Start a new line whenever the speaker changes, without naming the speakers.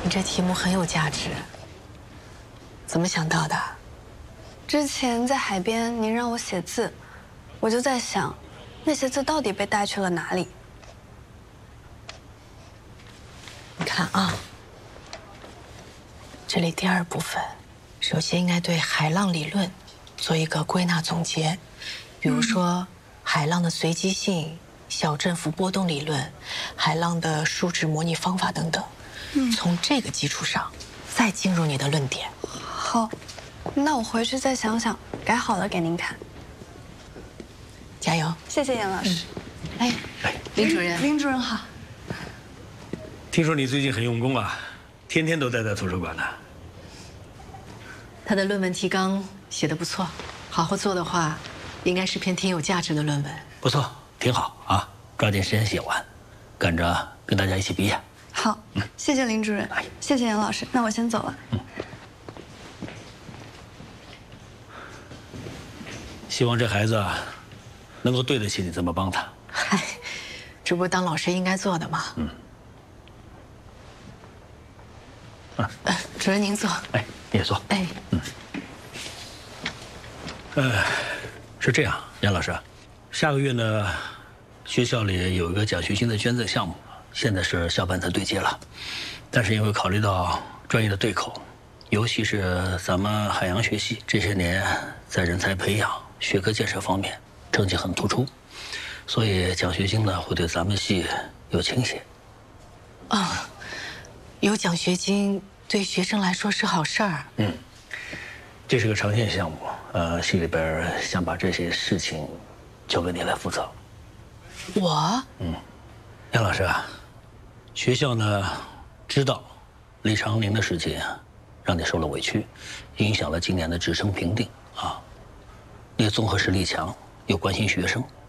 你这题目很有价值，怎么想到的？
之前在海边，您让我写字，我就在想，那些字到底被带去了哪里？
你看啊，这里第二部分，首先应该对海浪理论做一个归纳总结，比如说海浪的随机性、小振幅波动理论、海浪的数值模拟方法等等。从这个基础上，再进入你的论点。
好，那我回去再想想，改好了给您看。
加油！
谢谢严老师。
哎，林主任，
林主任好。
听说你最近很用功啊，天天都待在图书馆呢。
他的论文提纲写得不错，好好做的话，应该是篇挺有价值的论文。
不错，挺好啊，抓紧时间写完，赶着跟大家一起毕业。
好，谢谢林主任，谢谢严老师，那我先走了。
希望这孩子啊，能够对得起你这么帮他。
嗨，这不是当老师应该做的吗？主任您坐。
哎，你也坐。
哎，
是这样，严老师，下个月呢，学校里有一个奖学金的捐赠项目，现在是校办在对接了，但是因为考虑到专业的对口，尤其是咱们海洋学系这些年在人才培养、学科建设方面成绩很突出，所以奖学金呢会对咱们系有倾斜。
啊，有奖学金对学生来说是好事儿。
这是个长线项目，系里边想把这些事情交给你来负责。
我？
杨老师啊，学校呢知道李长宁的事情让你受了委屈，影响了今年的职称评定啊。你综合实力强，又关心学生，